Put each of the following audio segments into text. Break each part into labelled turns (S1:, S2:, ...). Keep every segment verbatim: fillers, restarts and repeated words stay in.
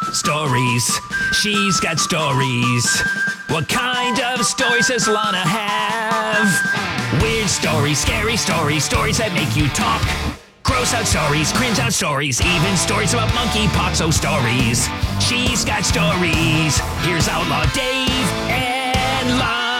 S1: Stories. She's got stories. What kind of stories does Lana have? Weird stories, scary stories, stories that make you talk. Gross out stories, cringe out stories, even stories about monkeypox. Oh, stories. She's got stories. Here's Outlaw Dave and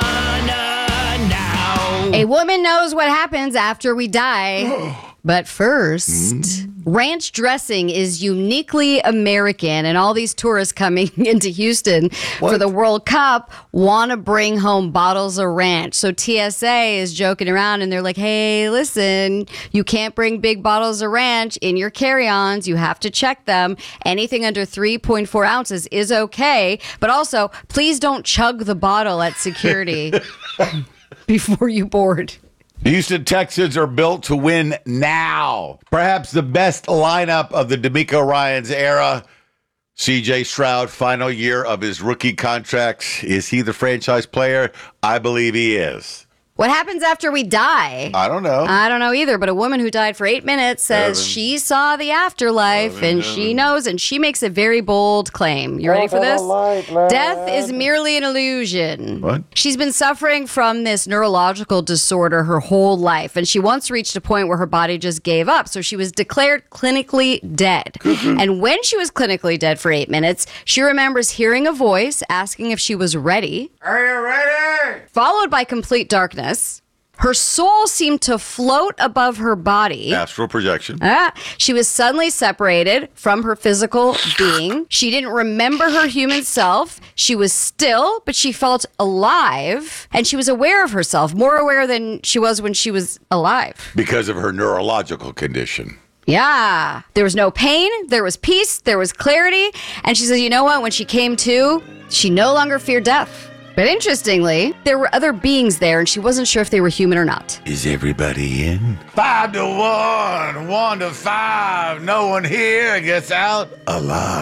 S1: Lana now.
S2: A woman knows what happens after we die. But first, mm. ranch dressing is uniquely American, and all these tourists coming into Houston what? for the World Cup want to bring home bottles of ranch. So T S A is joking around, and they're like, hey, listen, you can't bring big bottles of ranch in your carry-ons. You have to check them. Anything under three point four ounces is okay. But also, please don't chug the bottle at security before you board.
S3: The Houston Texans are built to win now. Perhaps the best lineup of the DeMeco Ryans era. C J Stroud, final year of his rookie contract. Is he the franchise player? I believe he is.
S2: What happens after we die?
S3: I don't know.
S2: I don't know either, but a woman who died for eight minutes says Evan. she saw the afterlife Evan, and Evan. she knows, and she makes a very bold claim. You ready for this? Light, Death is merely an illusion.
S3: What?
S2: She's been suffering from this neurological disorder her whole life, and she once reached a point where her body just gave up, so she was declared clinically dead. And when she was clinically dead for eight minutes, she remembers hearing a voice asking if she was ready.
S3: Are you ready?
S2: Followed by complete darkness. Her soul seemed to float above her body.
S3: Astral projection.
S2: Ah, she was suddenly separated from her physical being. She didn't remember her human self. She was still, but she felt alive. And she was aware of herself, more aware than she was when she was alive.
S3: Because of her neurological condition.
S2: Yeah. There was no pain. There was peace. There was clarity. And she says, you know what? When she came to, she no longer feared death. But interestingly, there were other beings there, and she wasn't sure if they were human or not.
S3: Is everybody in? Five to one, one to five. No one here gets out alive.